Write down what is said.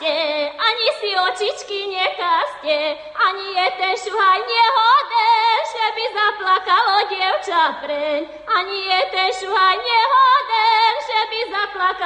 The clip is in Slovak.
neplačte, ani si očičky nekaste, ani je ten šuhaj nehoden, že by zaplakalo dievča preň. Ani je ten šuhaj nehoden, že by zaplakalo